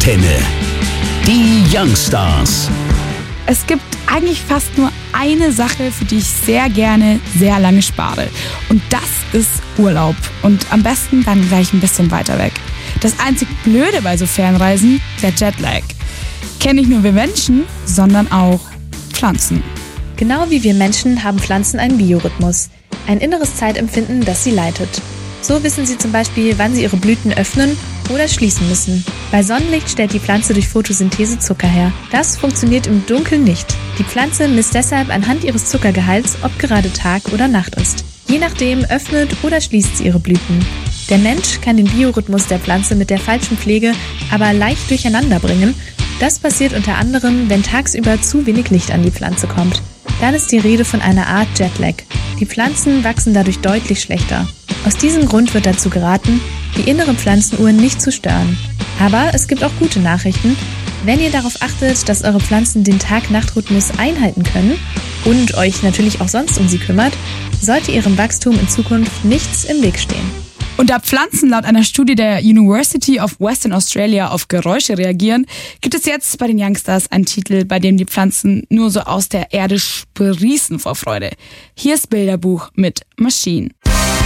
Antenne. Die Youngstars. Es gibt eigentlich fast nur eine Sache, für die ich sehr gerne, sehr lange spare. Und das ist Urlaub. Und am besten dann gleich ein bisschen weiter weg. Das einzig Blöde bei so Fernreisen, der Jetlag. Kennen nicht nur wir Menschen, sondern auch Pflanzen. Genau wie wir Menschen haben Pflanzen einen Biorhythmus. Ein inneres Zeitempfinden, das sie leitet. So wissen sie zum Beispiel, wann sie ihre Blüten öffnen oder schließen müssen. Bei Sonnenlicht stellt die Pflanze durch Photosynthese Zucker her. Das funktioniert im Dunkeln nicht. Die Pflanze misst deshalb anhand ihres Zuckergehalts, ob gerade Tag oder Nacht ist. Je nachdem öffnet oder schließt sie ihre Blüten. Der Mensch kann den Biorhythmus der Pflanze mit der falschen Pflege aber leicht durcheinander bringen. Das passiert unter anderem, wenn tagsüber zu wenig Licht an die Pflanze kommt. Dann ist die Rede von einer Art Jetlag. Die Pflanzen wachsen dadurch deutlich schlechter. Aus diesem Grund wird dazu geraten, die innere Pflanzenuhr nicht zu stören. Aber es gibt auch gute Nachrichten. Wenn ihr darauf achtet, dass eure Pflanzen den Tag-Nacht-Rhythmus einhalten können und euch natürlich auch sonst um sie kümmert, sollte ihrem Wachstum in Zukunft nichts im Weg stehen. Und da Pflanzen laut einer Studie der University of Western Australia auf Geräusche reagieren, gibt es jetzt bei den Youngstars einen Titel, bei dem die Pflanzen nur so aus der Erde sprießen vor Freude. Hier ist Bilderbuch mit Machine.